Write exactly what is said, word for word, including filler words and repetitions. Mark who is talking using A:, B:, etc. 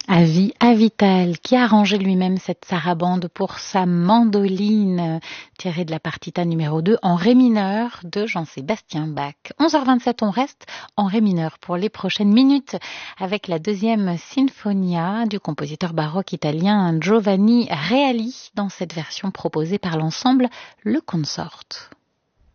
A: Avi Avital, qui a arrangé lui-même cette sarabande pour sa mandoline, tirée de la partita numéro deux en ré mineur de Jean-Sébastien Bach. onze heures vingt-sept, on reste en ré mineur pour les prochaines minutes avec la deuxième Sinfonia du compositeur baroque italien Giovanni Reali dans cette version proposée par l'ensemble Le Consort.